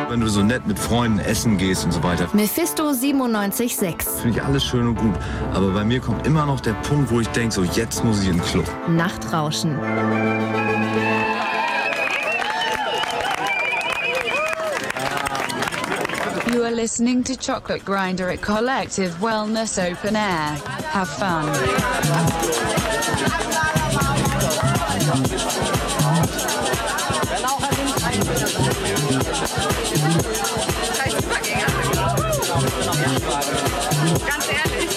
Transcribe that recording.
Wenn du so nett mit Freunden essen gehst und so weiter. Mephisto 97.6. Finde ich alles schön und gut. Aber bei mir kommt immer noch der Punkt, wo ich denke, so jetzt muss ich in den Club. Nachtrauschen. You are listening to Chocolate Grinder at Collective Wellness Open Air. Have fun. Ganz ehrlich.